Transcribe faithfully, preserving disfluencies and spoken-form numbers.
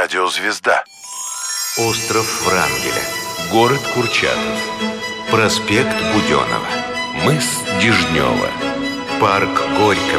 Радиозвезда. Остров Врангеля. Город Курчатов. Проспект Буденова. Мыс Дежнева. Парк Горького.